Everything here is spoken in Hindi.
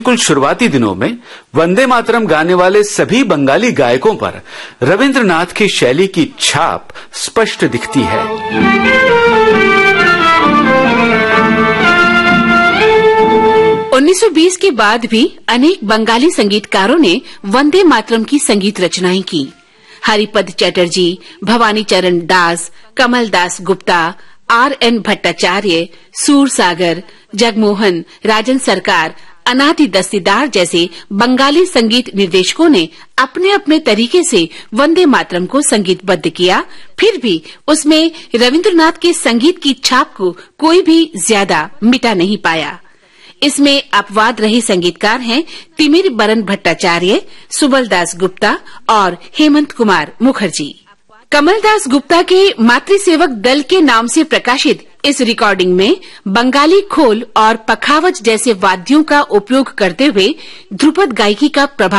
बिल्कुल शुरुआती दिनों में वंदे मातरम गाने वाले सभी बंगाली गायकों पर रविंद्रनाथ की शैली की छाप स्पष्ट दिखती है। 1920 के बाद भी अनेक बंगाली संगीतकारों ने वंदे मातरम की संगीत रचनाएं की। हरिपद चटर्जी, भवानी चरण दास, कमल दास गुप्ता, R.N. भट्टाचार्य, सूरसागर, जगमोहन, राजन सरकार, अनादि दस्तीदार जैसे बंगाली संगीत निर्देशकों ने अपने अपने तरीके से वंदे मातरम को संगीतबद्ध किया। फिर भी उसमें रविंद्रनाथ के संगीत की छाप को कोई भी ज्यादा मिटा नहीं पाया। इसमें अपवाद रहे संगीतकार हैं तिमिर बरन भट्टाचार्य, सुबल दास गुप्ता और हेमंत कुमार मुखर्जी। कमल दास गुप्ता के मातृसेवक दल के नाम से प्रकाशित इस रिकॉर्डिंग में बंगाली खोल और पखावज जैसे वाद्यों का उपयोग करते हुए ध्रुपद गायकी का प्रभाव